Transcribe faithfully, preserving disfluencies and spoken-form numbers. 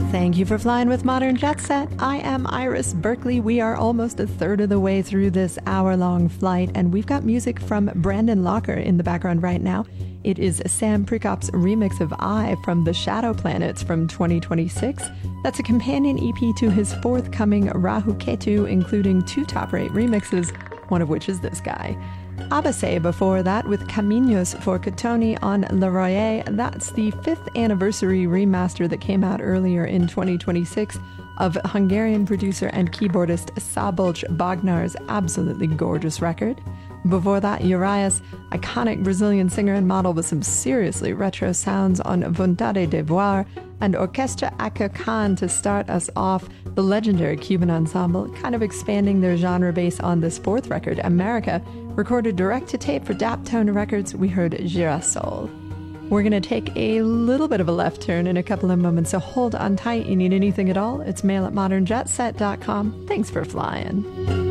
Thank you for flying with Modern Jet Set. I am Iris Berkeley. We are almost a third of the way through this hour-long flight, and we've got music from Brandon Locker in the background right now. It is Sam Prekop's remix of I from The Shadow Planets from twenty twenty-six. That's a companion E P to his forthcoming Rahu Ketu, including two top-rate remixes, one of which is this guy. Abase before that with Caminos for Katoni on Le Royer. That's the fifth anniversary remaster that came out earlier in twenty twenty-six of Hungarian producer and keyboardist Szabolcs Bognar's absolutely gorgeous record. Before that, Urias, iconic Brazilian singer and model with some seriously retro sounds on Vontade de Voir, and Orquestra Aka Khan to start us off, the legendary Cuban ensemble, kind of expanding their genre base on this fourth record, America, recorded direct-to-tape for Daptone Records. We heard Girasol. We're going to take a little bit of a left turn in a couple of moments, so hold on tight. You need anything at all? It's mail at modern jet set dot com. Thanks for flying.